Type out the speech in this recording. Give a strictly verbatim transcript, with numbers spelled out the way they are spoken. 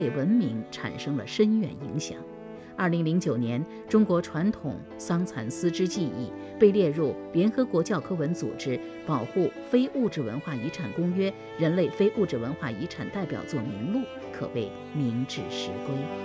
文明产生了深远影响。二零零九年，中国传统桑蚕丝织技艺被列入联合国教科文组织保护非物质文化遗产公约人类非物质文化遗产代表作名录，可谓名至实归。